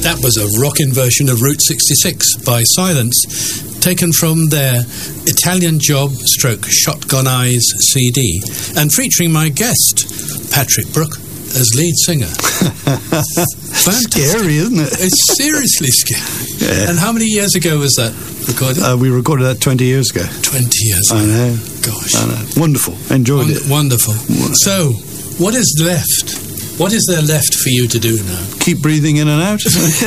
That was a rockin' version of Route 66 by Silence, taken from their Italian Job / Shotgun Eyes CD, and featuring my guest, Patrick Brook, as lead singer. Scary, isn't it? It's seriously scary. Yeah. And how many years ago was that recorded? We recorded that 20 years ago. 20 years ago. I know. Gosh. I know. Wonderful. Enjoyed it. Wonderful. So, what is left? What is there left for you to do now? Keep breathing in and out.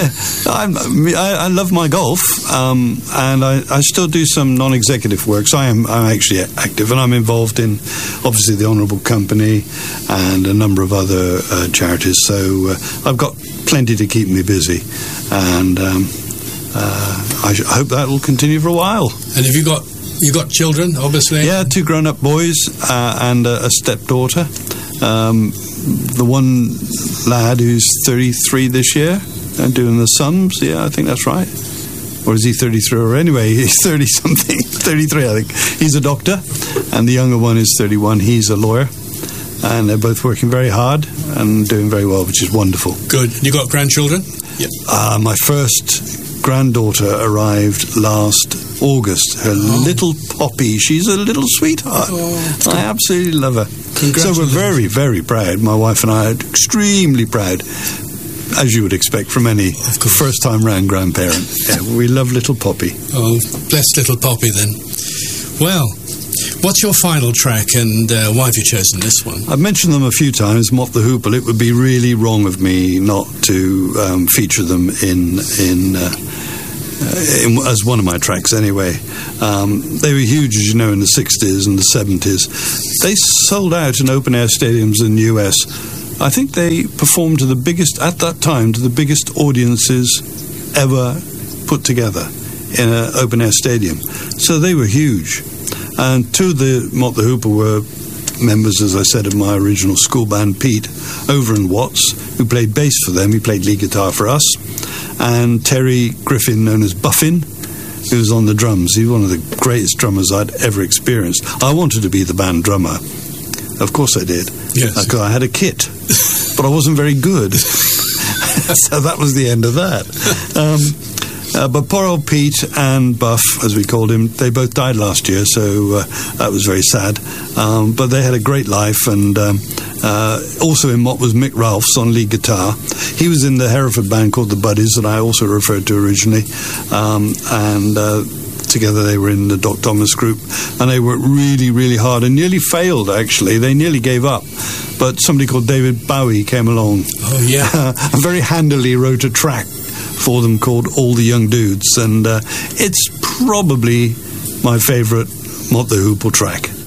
I love my golf, and I still do some non-executive work. So I'm actually active, and I'm involved in, obviously, the Honourable Company and a number of other charities. So I've got plenty to keep me busy, and I hope that will continue for a while. And have you got children, obviously? Yeah, 2 grown-up boys and a stepdaughter. The one lad who's 33 this year and doing the sums, yeah, I think that's right. Or is he 33? Or anyway, he's 30-something, 33, I think. He's a doctor, and the younger one is 31. He's a lawyer, and they're both working very hard and doing very well, which is wonderful. Good. You got grandchildren? Yep. My first granddaughter arrived last August. Her little Poppy. She's a little sweetheart. I absolutely love her. So we're very, very proud. My wife and I are extremely proud, as you would expect from any first-time round grandparent. Yeah, we love little Poppy. Oh, bless little Poppy then. Well, what's your final track, and why have you chosen this one? I've mentioned them a few times, Mott the Hoople. It would be really wrong of me not to feature them as one of my tracks anyway. They were huge, as you know, in the 60s and the 70s. They sold out in open-air stadiums in the US. I think they performed to the biggest audiences ever put together in an open-air stadium. So they were huge. And 2 of the Mott the Hoople were members, as I said, of my original school band, Pete, over in Watts, who played bass for them. He played lead guitar for us. And Terry Griffin, known as Buffin, who was on the drums. He's one of the greatest drummers I'd ever experienced. I wanted to be the band drummer. Of course I did. Yes. Because I had a kit, but I wasn't very good. So that was the end of that. But poor old Pete and Buff, as we called him, they both died last year, so that was very sad. But they had a great life, and also in Mott was Mick Ralphs on lead guitar. He was in the Hereford band called the Buddies that I also referred to originally, and together they were in the Doc Thomas group, and they worked really, really hard and nearly failed, actually. They nearly gave up, but somebody called David Bowie came along. Oh, yeah. And very handily wrote a track for them called All the Young Dudes, and it's probably my favourite Mott the Hoople track.